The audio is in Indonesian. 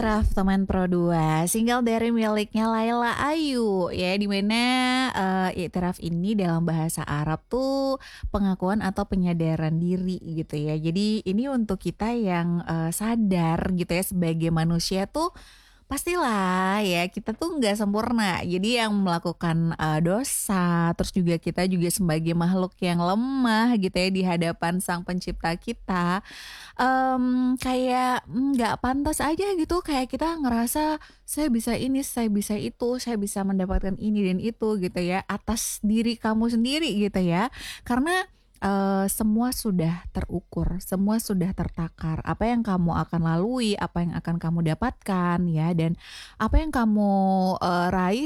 Itiraf Teman Pro 2, single dari miliknya Laila Ayu ya, di mana, iktiraf ini dalam bahasa Arab tuh pengakuan atau penyadaran diri gitu ya. Jadi ini untuk kita yang, sadar gitu ya sebagai manusia tuh pastilah ya, kita tuh nggak sempurna. Jadi yang melakukan, dosa, terus juga kita juga sebagai makhluk yang lemah gitu ya di hadapan Sang Pencipta kita, kayak, nggak pantas aja gitu, kayak kita ngerasa, "Saya bisa ini, saya bisa itu, saya bisa mendapatkan ini dan itu," gitu ya, atas diri kamu sendiri gitu ya. Karena semua sudah terukur, semua sudah tertakar. Apa yang kamu akan lalui, apa yang akan kamu dapatkan ya, dan apa yang kamu, raih